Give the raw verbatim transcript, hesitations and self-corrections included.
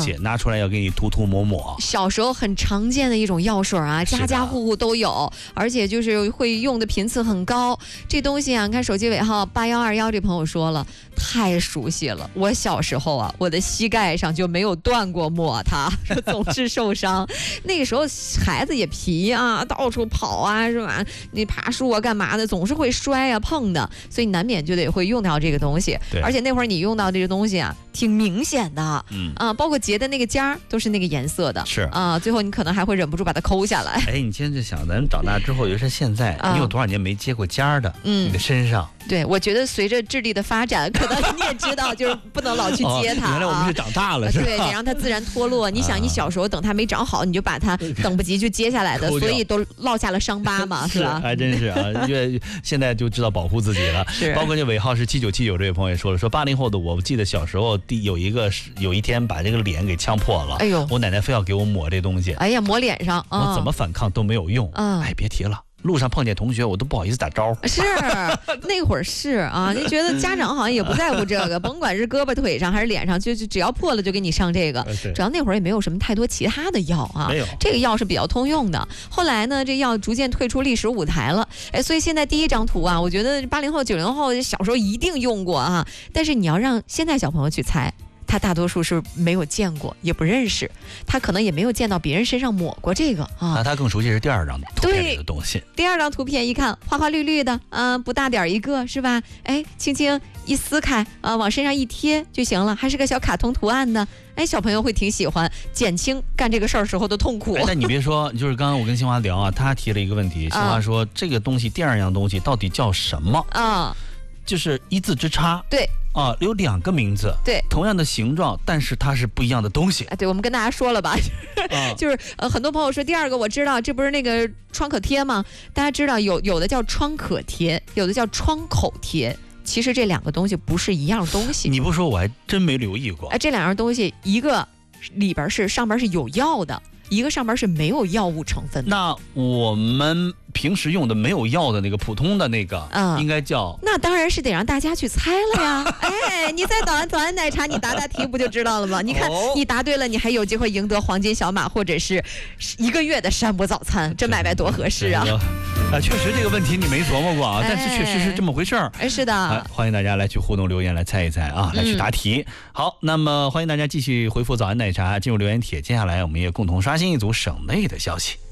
西，拿出来要给你涂涂抹抹。 小时候很常见的一种药水啊，家家户户都有，而且就是会用的频次很高。这东西啊，你看手机尾号八幺二幺这朋友说了，太熟悉了。我小时候啊，我的膝盖上就没有断过抹它，总是受伤。那个时候孩子也皮啊，到处跑啊，是吧？你爬树啊，干嘛的，总是会摔啊碰的，所以难免就得会用到这个东西。而且那会儿你用到这个东西啊，挺明显的，嗯啊，包括结的那个尖儿都是那个颜色的， 是啊，最后你可能还会忍不住把它抠下来。 哎，你现在就想，咱们长大之后，尤其是现在， 啊、 你有多少年没接过尖儿的？嗯，你的身上。 对，我觉得随着智力的发展，可能你也知道，就是不能老去接它、 哦。原来我们是长大了，啊、是吧？ 对，得让它自然脱落。你想，你小时候等它没长好，你就把它等不及就接下来的，所以都落下了伤疤嘛，是吧？ 还真是啊，因为现在就知道保护自己了。 是， 包括这尾号是七九七九这位朋友也说了，说八零后的我记得小时候第有一个有一天把这个脸给呛破了，哎呦，我奶奶非要给我抹这东西， 哎呀，抹脸上， 嗯、我怎么反抗都没有用，嗯，哎，别提了。路上碰见同学，我都不好意思打招呼。 是那会儿是啊，你觉得家长好像也不在乎这个，甭管是胳膊腿上还是脸上，就就只要破了就给你上这个。主要那会儿也没有什么太多其他的药啊， 没有这个药是比较通用的。后来呢，这药逐渐退出历史舞台了。哎，所以现在第一张图啊，我觉得八零后、九零后小时候一定用过啊，但是你要让现在小朋友去猜。他大多数是没有见过，也不认识，他可能也没有见到别人身上抹过这个啊。 那他更熟悉是第二张图片里的东西。 第二张图片一看，花花绿绿的，嗯、呃，不大点一个是吧？哎，轻轻一撕开，啊、呃，往身上一贴就行了，还是个小卡通图案的。哎，小朋友会挺喜欢，减轻干这个事儿时候的痛苦。 哎，但你别说，就是刚刚我跟新华聊啊，他提了一个问题，新华说、啊、这个东西第二样东西到底叫什么啊？就是一字之差。 对。 啊，有两个名字， 对， 同样的形状，但是它是不一样的东西。 哎，对，我们跟大家说了吧，啊、就是呃，很多朋友说第二个我知道，这不是那个创可贴吗？大家知道有有的叫创可贴，有的叫窗口贴，其实这两个东西不是一样东西。 你不说我还真没留意过。 哎，这两样东西，一个里边是上边是有药的。一个上边是没有药物成分的。 那我们平时用的没有药的那个普通的那个，嗯，应该叫…… 那当然是得让大家去猜了呀。哎，你在早安早安奶茶，你答答题不就知道了吗？你看、哦、你答对了，你还有机会赢得黄金小马或者是一个月的山姆早餐，这买卖多合适啊！ 啊，确实这个问题你没琢磨过啊，哎、但是确实是这么回事儿。 哎，是的、 哎，欢迎大家来去互动留言来猜一猜啊，来去答题。嗯、好，那么欢迎大家继续回复早安奶茶进入留言帖，接下来我们也共同刷新一组省内的消息。